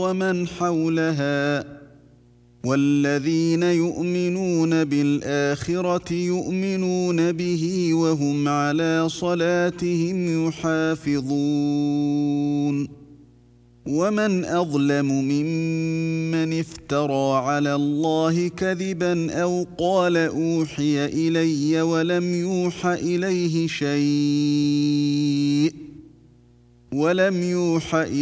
ومن حولها والذين يؤمنون بالآخرة يؤمنون به وهم على صلاتهم يحافظون ومن أظلم ممن افترى على الله كذبا أو قال أوحي إلي ولم يوح إليه شيء